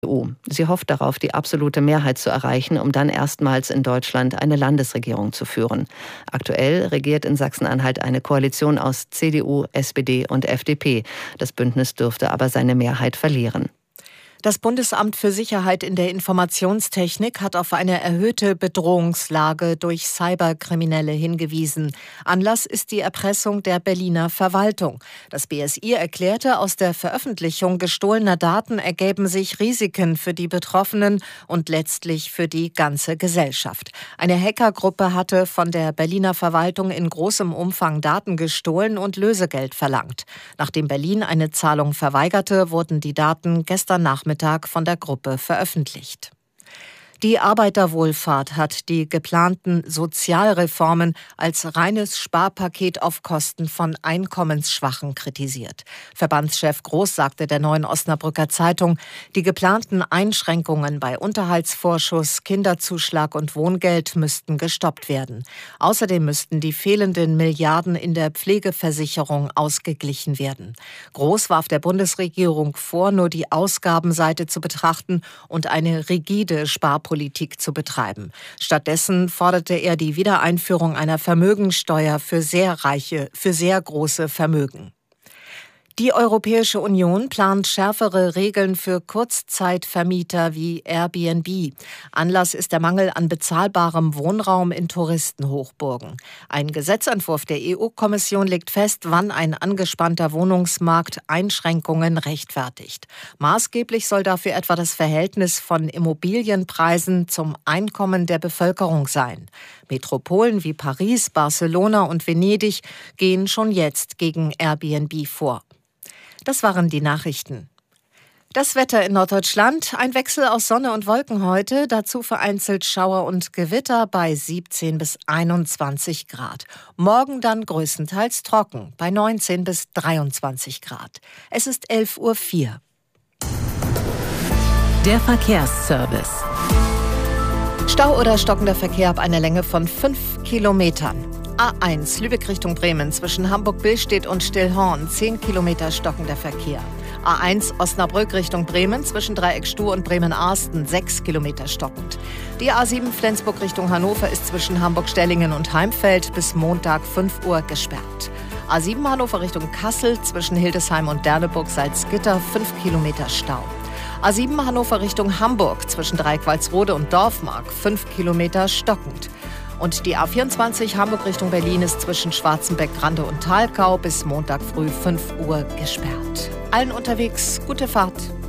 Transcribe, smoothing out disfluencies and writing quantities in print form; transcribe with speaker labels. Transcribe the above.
Speaker 1: EU. Sie hofft darauf, die absolute Mehrheit zu erreichen, um dann erstmals in Deutschland eine Landesregierung zu führen. Aktuell regiert in Sachsen-Anhalt eine Koalition aus CDU, SPD und FDP. Das Bündnis dürfte aber seine Mehrheit verlieren.
Speaker 2: Das Bundesamt für Sicherheit in der Informationstechnik hat auf eine erhöhte Bedrohungslage durch Cyberkriminelle hingewiesen. Anlass ist die Erpressung der Berliner Verwaltung. Das BSI erklärte, aus der Veröffentlichung gestohlener Daten ergäben sich Risiken für die Betroffenen und letztlich für die ganze Gesellschaft. Eine Hackergruppe hatte von der Berliner Verwaltung in großem Umfang Daten gestohlen und Lösegeld verlangt. Nachdem Berlin eine Zahlung verweigerte, wurden die Daten gestern Nachmittag von der Gruppe veröffentlicht. Die Arbeiterwohlfahrt hat die geplanten Sozialreformen als reines Sparpaket auf Kosten von Einkommensschwachen kritisiert. Verbandschef Groß sagte der Neuen Osnabrücker Zeitung, die geplanten Einschränkungen bei Unterhaltsvorschuss, Kinderzuschlag und Wohngeld müssten gestoppt werden. Außerdem müssten die fehlenden Milliarden in der Pflegeversicherung ausgeglichen werden. Groß warf der Bundesregierung vor, nur die Ausgabenseite zu betrachten und eine rigide Sparpolitik zu betreiben. Stattdessen forderte er die Wiedereinführung einer Vermögensteuer für sehr große Vermögen. Die Europäische Union plant schärfere Regeln für Kurzzeitvermieter wie Airbnb. Anlass ist der Mangel an bezahlbarem Wohnraum in Touristenhochburgen. Ein Gesetzentwurf der EU-Kommission legt fest, wann ein angespannter Wohnungsmarkt Einschränkungen rechtfertigt. Maßgeblich soll dafür etwa das Verhältnis von Immobilienpreisen zum Einkommen der Bevölkerung sein. Metropolen wie Paris, Barcelona und Venedig gehen schon jetzt gegen Airbnb vor. Das waren die Nachrichten. Das Wetter in Norddeutschland, ein Wechsel aus Sonne und Wolken heute, dazu vereinzelt Schauer und Gewitter bei 17 bis 21 Grad. Morgen dann größtenteils trocken bei 19 bis 23 Grad. Es ist 11:04 Uhr.
Speaker 3: Der Verkehrsservice.
Speaker 2: Stau oder stockender Verkehr ab einer Länge von 5 Kilometern. A1 Lübeck Richtung Bremen zwischen Hamburg-Billstedt und Stillhorn 10 Kilometer stockender Verkehr. A1 Osnabrück Richtung Bremen zwischen Dreieckstuh und Bremen-Arsten 6 Kilometer stockend. Die A7 Flensburg Richtung Hannover ist zwischen Hamburg-Stellingen und Heimfeld bis Montag 5 Uhr gesperrt. A7 Hannover Richtung Kassel zwischen Hildesheim und Derneburg-Salzgitter 5 Kilometer Stau. A7 Hannover Richtung Hamburg zwischen Dreieck-Walsrode und Dorfmark 5 Kilometer stockend. Und die A24 Hamburg Richtung Berlin ist zwischen Schwarzenbeck-Grande und Thalkau bis Montag früh 5 Uhr gesperrt. Allen unterwegs gute Fahrt.